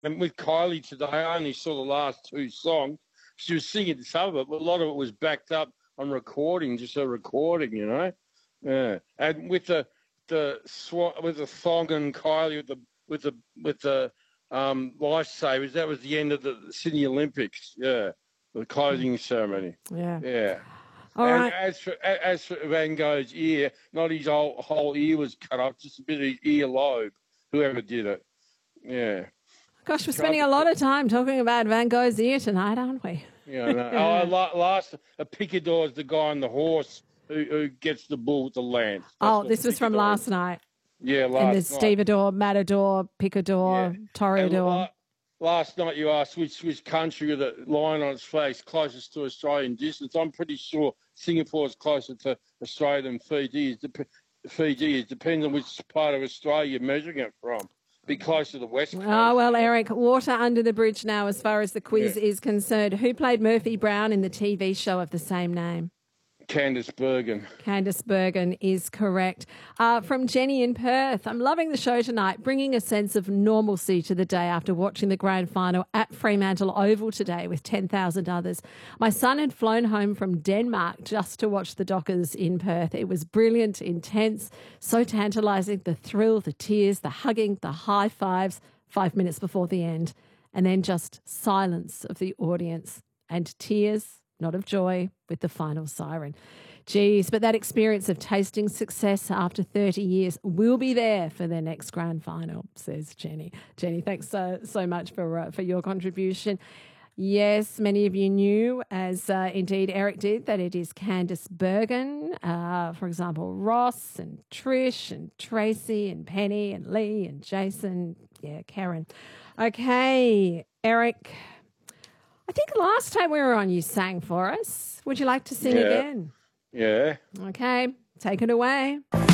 And with Kylie today, I only saw the last two songs. She was singing some of it, but a lot of it was backed up on recording, just a recording, you know. Yeah, and with the Thong and Kylie with the lifesavers, that was the end of the Sydney Olympics. Yeah, the closing ceremony. Yeah. All right. As for Van Gogh's ear, not his whole ear was cut off, just a bit of his ear lobe. Whoever did it. Yeah. Gosh, we're spending a lot of time talking about Van Gogh's ear tonight, aren't we? Yeah, I know. Last a picador is the guy on the horse who gets the bull with the lance. This was from last night. Yeah, last night. And there's stevedore, matador, picador, toreador. Last night you asked which country with a line on its face closest to Australian distance. I'm pretty sure Singapore is closer to Australia than Fiji. It depends on which part of Australia you're measuring it from. Be close to the west coast. Oh, well, Eric, water under the bridge now as far as the quiz is concerned. Who played Murphy Brown in the TV show of the same name? Candice Bergen. Candice Bergen is correct. From Jenny in Perth, I'm loving the show tonight, bringing a sense of normalcy to the day after watching the grand final at Fremantle Oval today with 10,000 others. My son had flown home from Denmark just to watch the Dockers in Perth. It was brilliant, intense, so tantalising, the thrill, the tears, the hugging, the high fives 5 minutes before the end, and then just silence of the audience and tears, not of joy, with the final siren. Geez, but that experience of tasting success after 30 years will be there for their next grand final, says Jenny. Jenny, thanks so much for your contribution. Yes, many of you knew, as indeed Eric did, that it is Candice Bergen. For example, Ross and Trish and Tracy and Penny and Lee and Jason. Yeah, Karen. Okay, Eric, I think last time we were on, you sang for us. Would you like to sing again? Yeah. Okay, take it away.